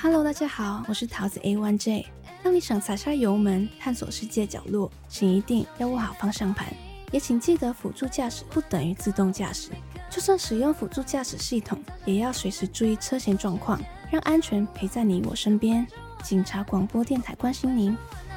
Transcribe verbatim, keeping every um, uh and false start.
Hello， 大家好，我是桃子 A 一 J。当你想踩下油门，探索世界角落，请一定要握好方向盘，也请记得辅助驾驶不等于自动驾驶。就算使用辅助驾驶系统，也要随时注意车前状况，让安全陪在你我身边。警察广播电台关心您。